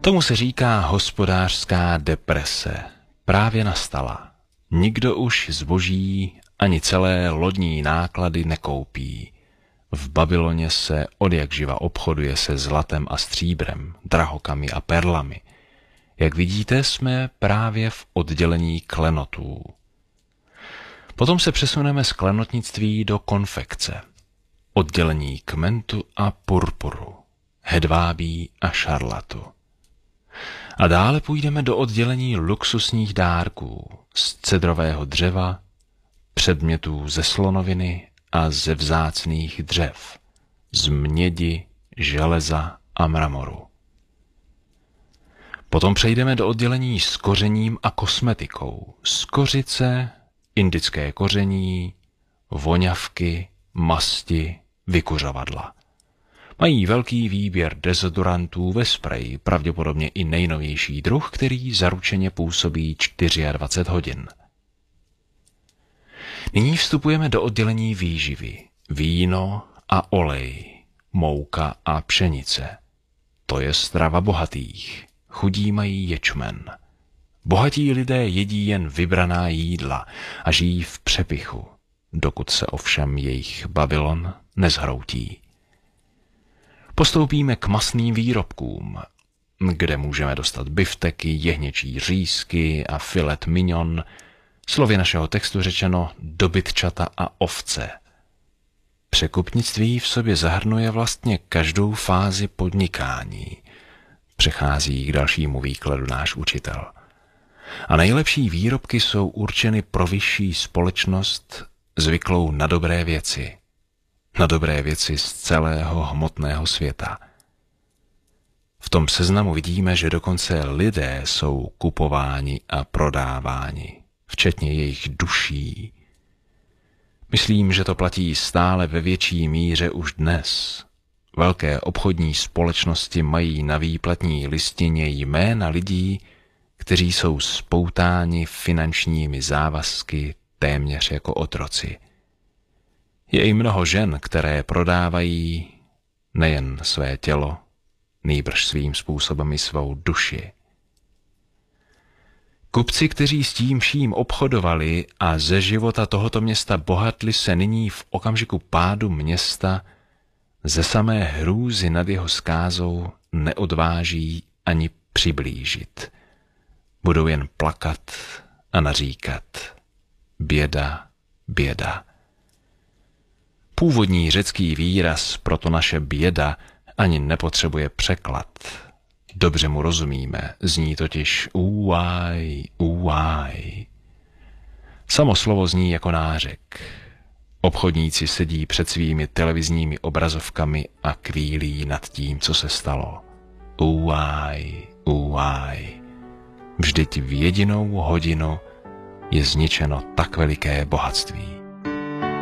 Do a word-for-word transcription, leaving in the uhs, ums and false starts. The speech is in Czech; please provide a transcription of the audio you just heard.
Tomu se říká hospodářská deprese. Právě nastala. Nikdo už zboží ani celé lodní náklady nekoupí. V Babyloně se odjakživa obchoduje se zlatem a stříbrem, drahokami a perlami. Jak vidíte, jsme právě v oddělení klenotů. Potom se přesuneme z klenotnictví do konfekce. Oddělení kmentu a purpuru, hedvábí a šarlatu. A dále půjdeme do oddělení luxusních dárků z cedrového dřeva, předmětů ze slonoviny a ze vzácných dřev, z mědi, železa a mramoru. Potom přejdeme do oddělení s kořením a kosmetikou, z kořice, indické koření, voňavky, masti, vykuřovadla. Mají velký výběr dezodorantů ve spreji, pravděpodobně i nejnovější druh, který zaručeně působí dvacet čtyři hodin. Nyní vstupujeme do oddělení výživy. Víno a olej, mouka a pšenice. To je strava bohatých. Chudí mají ječmen. Bohatí lidé jedí jen vybraná jídla a žijí v přepichu, dokud se ovšem jejich Babylon nezhroutí. Postoupíme k masným výrobkům, kde můžeme dostat bifteky, jehněčí řízky a filet mignon, slovy našeho textu řečeno dobytčata a ovce. Překupnictví v sobě zahrnuje vlastně každou fázi podnikání. Přechází k dalšímu výkladu náš učitel. A nejlepší výrobky jsou určeny pro vyšší společnost zvyklou na dobré věci. Na dobré věci z celého hmotného světa. V tom seznamu vidíme, že dokonce lidé jsou kupováni a prodáváni, včetně jejich duší. Myslím, že to platí stále ve větší míře už dnes. Velké obchodní společnosti mají na výplatní listině jména lidí, kteří jsou spoutáni finančními závazky téměř jako otroci. Je i mnoho žen, které prodávají nejen své tělo, nýbrž svým způsobem i svou duši. Kupci, kteří s tím vším obchodovali a ze života tohoto města bohatli, se nyní v okamžiku pádu města ze samé hrůzy nad jeho skázou neodváží ani přiblížit. Budou jen plakat a naříkat. Běda, běda. Původní řecký výraz pro to naše běda ani nepotřebuje překlad. Dobře mu rozumíme, zní totiž úaj, úaj. Samo slovo zní jako nářek. Obchodníci sedí před svými televizními obrazovkami a kvílí nad tím, co se stalo. Úaj, úaj. Vždyť v jedinou hodinu je zničeno tak veliké bohatství.